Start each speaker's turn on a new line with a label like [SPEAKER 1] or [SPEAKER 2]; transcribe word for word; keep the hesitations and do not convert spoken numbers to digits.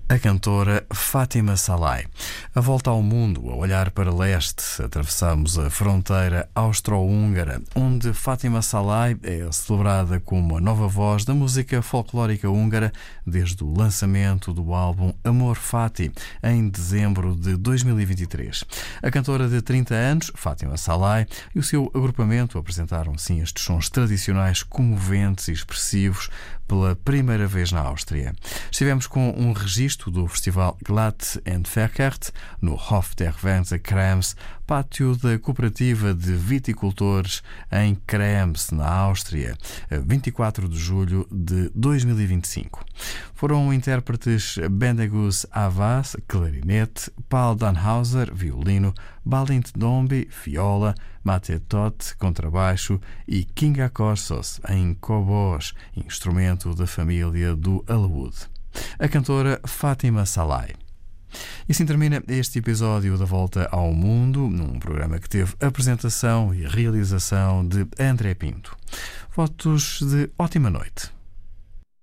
[SPEAKER 1] A cantora Fátima Salai. A volta ao mundo, a olhar para leste, atravessamos a fronteira austro-húngara, onde Fátima Salai é celebrada como a nova voz da música folclórica húngara desde o lançamento do álbum Amor Fati, em dezembro de dois mil e vinte e três. A cantora de trinta anos, Fátima Salai, e o seu agrupamento apresentaram, sim, estes sons tradicionais comoventes e expressivos pela primeira vez na Áustria. Estivemos com um registro do festival Glatt and Verkehrt no Hof der Wense Krems, pátio da cooperativa de viticultores em Krems, na Áustria, a vinte e quatro de julho de dois mil e vinte e cinco. Foram intérpretes Bendegus Havas, clarinete, Paul Danhauser, violino, Balint Dombi, viola, Mate Tot, contrabaixo e Kinga Corsos, em cobós, instrumento da família do alaúde. A cantora Fátima Salai. E assim termina este episódio da Volta ao Mundo, num programa que teve apresentação e realização de André Pinto. Votos de ótima noite.